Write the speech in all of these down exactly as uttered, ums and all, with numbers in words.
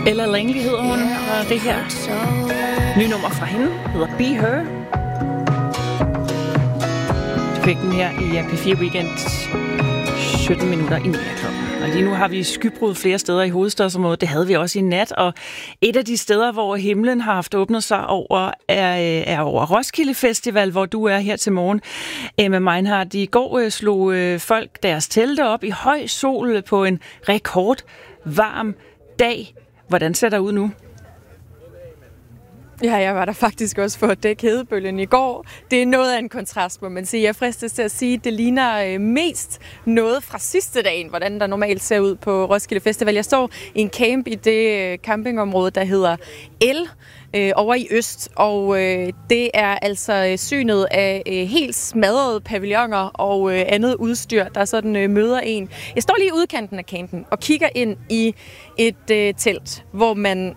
Ella Langley hedder hun, og det her nye nummer fra hende hedder Be Her. Du fik den her i P fire Weekend sytten minutter i ni klokken. Og lige nu har vi skybrud flere steder i hovedstadsområdet. Det havde vi også i nat, og et af de steder, hvor himlen har haft åbnet sig over, er, er over Roskilde Festival, hvor du er her til morgen. Emma Meinhardt, i går slog folk deres telte op i høj sol på en rekord varm dag. Hvordan ser det ud nu? Ja, jeg var der faktisk også for at dække hedebølgen i går. Det er noget af en kontrast, må man sige. Jeg fristes til at sige, at det ligner mest noget fra sidste dagen, hvordan der normalt ser ud på Roskilde Festival. Jeg står i en camp i det campingområde, der hedder El, øh, over i øst, og øh, det er altså synet af øh, helt smadrede pavilloner og øh, andet udstyr, der sådan øh, møder en. Jeg står lige i udkanten af campen og kigger ind i et øh, telt, hvor man...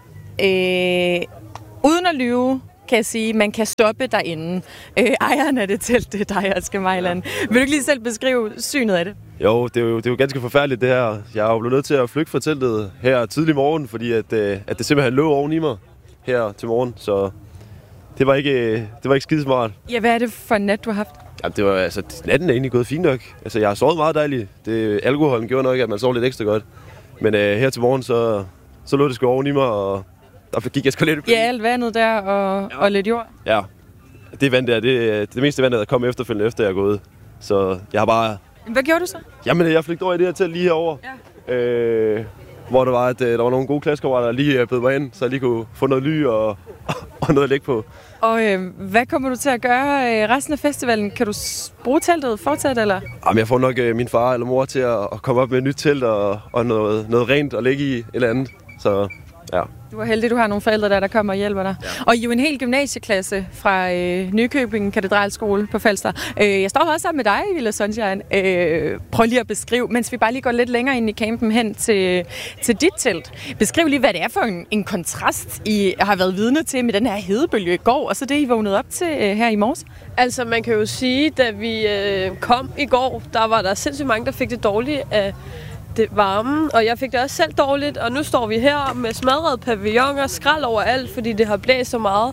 Øh, Uden at lyve, kan jeg sige, man kan stoppe derinde. Øh, ejeren af det telt, det er dig, Asger Mejland. Vil du ikke lige selv beskrive synet af det? Jo, det er jo, det er jo ganske forfærdeligt det her. Jeg er jo blevet nødt til at flygte fra teltet her tidlig morgen, fordi at, at det simpelthen lå oven i mig her til morgen. Så det var ikke, det var ikke skidesmart. Ja, hvad er det for en nat, du har haft? Jamen, det var, altså, natten er egentlig gået fint nok. Altså, jeg har sovet meget dejligt. Det, alkoholen gjorde nok, at man sov lidt ekstra godt. Men øh, her til morgen, så, så lå det sgu oven i mig, og der gik jeg sgu lidt. Ja, alt vandet der og, ja. og lidt jord. Ja, det vand der, det, det meste vand, der kom efterfølgende, efter jeg er gået. Så jeg har bare... Hvad gjorde du så? Jamen, jeg flygtede over i det her telt lige herovre. Ja. Øh, hvor der var, at der var nogle gode klassekammerater, der lige bød mig ind, så jeg lige kunne få noget ly og, og noget at lægge på. Og øh, hvad kommer du til at gøre øh, resten af festivalen? Kan du bruge teltet fortsat, eller? Jamen, jeg får nok øh, min far eller mor til at, at komme op med et nyt telt og, og noget, noget rent at lægge i eller andet. Så ja. Du er heldig, du har nogle forældre der, der kommer og hjælper dig. Ja. Og I er jo en hel gymnasieklasse fra øh, Nykøbing Katedralskole på Falster. Øh, jeg står også sammen med dig, Villa Sunshine. Øh, prøv lige at beskrive, mens vi bare lige går lidt længere ind i campen hen til, til dit telt. Beskriv lige, hvad det er for en, en kontrast, I har været vidne til med den her hedebølge i går, og så det, I vågnede op til øh, her i morges. Altså, man kan jo sige, da vi øh, kom i går, der var der sindssygt mange, der fik det dårligt af det varme, og jeg fik det også selv dårligt, og nu står vi her med smadrede pavilloner, skrald overalt, fordi det har blæst så meget.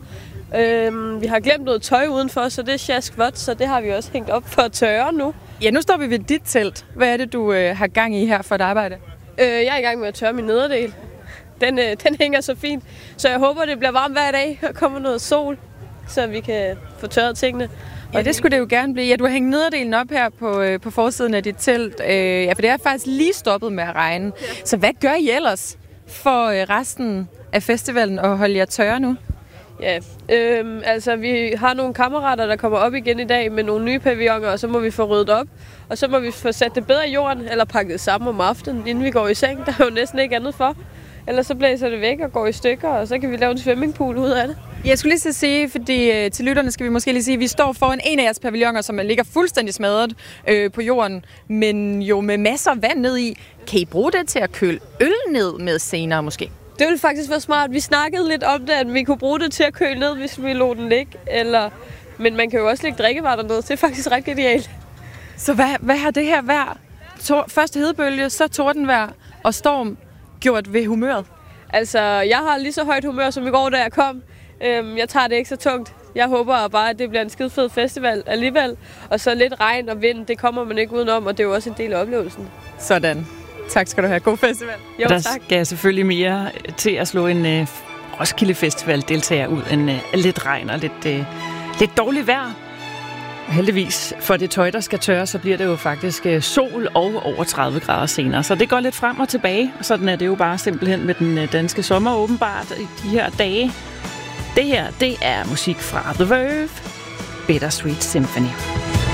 Øhm, vi har glemt noget tøj udenfor, så det er sjaskvot, så det har vi også hængt op for at tørre nu. Ja, nu står vi ved dit telt. Hvad er det, du øh, har gang i her for et arbejde? Øh, jeg er i gang med at tørre min nederdel. Den, øh, den hænger så fint, så jeg håber, det bliver varmt hver dag, og kommer noget sol, så vi kan få tørret tingene. Ja, det skulle det jo gerne blive. Ja, du har hængt nederdelen op her på, øh, på forsiden af dit telt. Øh, ja, for det er faktisk lige stoppet med at regne. Ja. Så hvad gør I ellers for øh, resten af festivalen at holde jer tørre nu? Ja, øh, altså vi har nogle kammerater, der kommer op igen i dag med nogle nye pavilloner, og så må vi få ryddet op. Og så må vi få sat det bedre i jorden, eller pakket sammen om aftenen, inden vi går i seng. Der er jo næsten ikke andet for. Ellers så blæser det væk og går i stykker, og så kan vi lave en swimmingpool ud af det. Jeg skulle lige så sige, fordi øh, til lytterne skal vi måske lige sige, at vi står foran en af jeres pavilloner, som ligger fuldstændig smadret øh, på jorden, men jo med masser af vand ned i. Kan I bruge det til at køle øl ned med senere måske? Det ville faktisk være smart. Vi snakkede lidt om det, at vi kunne bruge det til at køle ned, hvis vi lod den ligge. Eller... Men man kan jo også lægge drikkevarer dernede. Det er faktisk ret genialt. Så hvad, hvad har det her vejr? Tor- Først hedebølge, så tordenvejr og storm gjort ved humøret? Altså, jeg har lige så højt humør, som i går, da jeg kom. Øhm, jeg tager det ikke så tungt. Jeg håber bare, at det bliver en skide fed festival alligevel. Og så lidt regn og vind, det kommer man ikke udenom, og det er jo også en del af oplevelsen. Sådan. Tak skal du have. God festival. Jo, der tak. Skal jeg selvfølgelig mere til at slå en uh, Roskilde Festival deltager ud end uh, lidt regn og lidt, uh, lidt dårligt vejr. Heldigvis for det tøj, der skal tørre, så bliver det jo faktisk uh, sol og over tredive grader senere. Så det går lidt frem og tilbage, og sådan er det jo bare simpelthen med den uh, danske sommer åbenbart i de her dage. Det her, det er musik fra The Verve, Bittersweet Symphony.